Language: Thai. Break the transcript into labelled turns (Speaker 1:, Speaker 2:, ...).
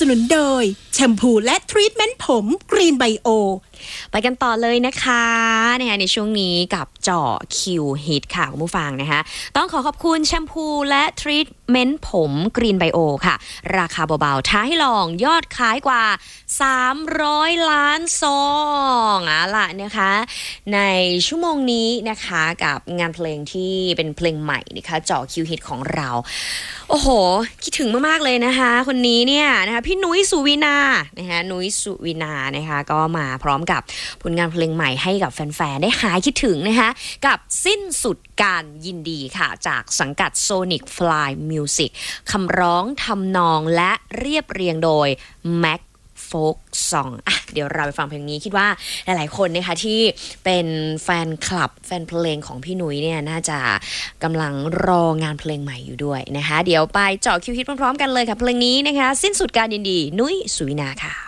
Speaker 1: นุนโดยแชมพูและทรีทเมนต์ผมกรีนไบโอ
Speaker 2: ไปกันต่อเลยนะคะในช่วงนี้กับเจาะคิวฮิตค่ะคุณผู้ฟังนะคะต้องขอบคุณแชมพูและทรีทเมนต์ผมกรีนไบโอค่ะราคาเบาๆท้าให้ลองยอดขายกว่า300 ล้านซองล่ะนะคะในชั่วโมงนี้นะคะกับงานเพลงที่เป็นเพลงใหม่นะคะเจาะคิวฮิตของเราโอ้โหคิดถึงมากๆเลยนะคะคนนี้เนี่ยนะคะพี่นุ้ยสุวินานะคะนุ้ยสุวินานะคะก็มาพร้อมกับผลงานเพลงใหม่ให้กับแฟนๆได้หายคิดถึงนะคะกับสิ้นสุดการยินดีค่ะจากสังกัด Sonic Fly Music คำร้องทำนองและเรียบเรียงโดย Macโฟกซองเดี๋ยวเราไปฟังเพลงนี้คิดว่าหลายๆคนนะคะที่เป็นแฟนคลับแฟนเพลงของพี่นุ้ยเนี่ยน่าจะกำลังรองานเพลงใหม่อยู่ด้วยนะคะเดี๋ยวไปเจาะคิวฮิตพร้อมๆกันเลยค่ะเพลงนี้นะคะสิ้นสุดการยินดีนุ้ยสุวินาค่ะ